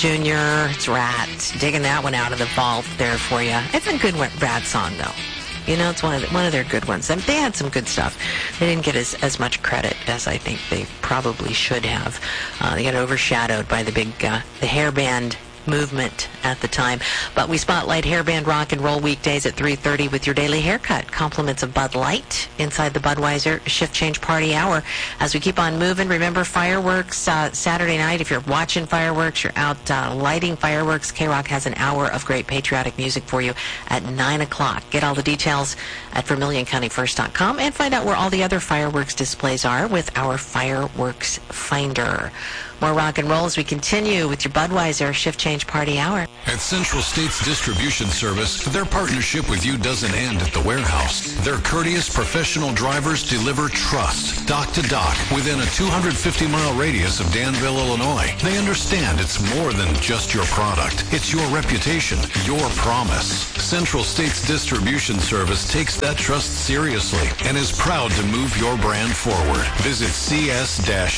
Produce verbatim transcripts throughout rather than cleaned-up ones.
Junior, it's Rat. Digging that one out of the vault there for you. It's a good Rat song, though. You know, it's one of the, one of their good ones. And they had some good stuff. They didn't get as, as much credit as I think they probably should have. Uh, they got overshadowed by the big uh, the hair band movement at the time. But we spotlight hairband rock and roll weekdays at three thirty with your daily haircut. Compliments of Bud Light inside the Budweiser Shift Change Party Hour. As we keep on moving, remember fireworks uh, Saturday night. If you're watching fireworks, you're out uh, lighting fireworks, K-Rock has an hour of great patriotic music for you at nine o'clock. Get all the details at Vermilion County First dot com and find out where all the other fireworks displays are with our Fireworks Finder. More rock and roll as we continue with your Budweiser Shift Change Party Hour. At Central States Distribution Service, their partnership with you doesn't end at the warehouse. Their courteous professional drivers deliver trust, dock to dock, within a two hundred fifty mile radius of Danville, Illinois. They understand it's more than just your product. It's your reputation, your promise. Central States Distribution Service takes that trust seriously and is proud to move your brand forward. Visit c s dash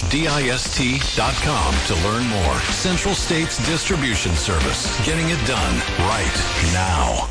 dist dot com to learn more. Central States Distribution Service, getting it done right now.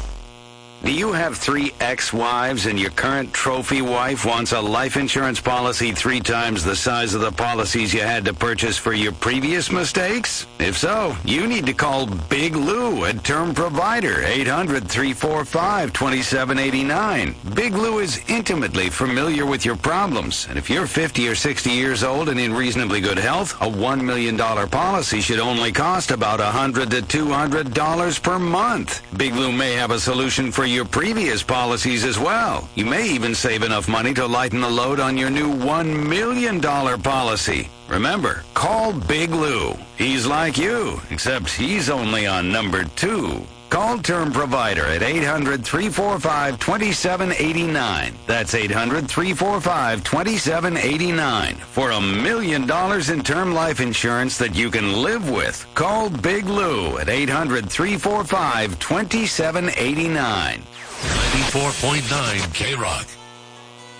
Do you have three ex-wives and your current trophy wife wants a life insurance policy three times the size of the policies you had to purchase for your previous mistakes? If so, you need to call Big Lou at Term Provider, eight hundred, three four five, two seven eight nine. Big Lou is intimately familiar with your problems, and if you're fifty or sixty years old and in reasonably good health, a one million dollars policy should only cost about one hundred to two hundred dollars per month. Big Lou may have a solution for your previous policies as well. You may even save enough money to lighten the load on your new one million dollars policy. Remember, call Big Lou. He's like you, except he's only on number two. Call Term Provider at eight hundred, three four five, two seven eight nine. That's eight hundred, three four five, two seven eight nine. For a million dollars in term life insurance that you can live with. Call Big Lou at eight hundred, three four five, two seven eight nine. ninety-four point nine K-Rock.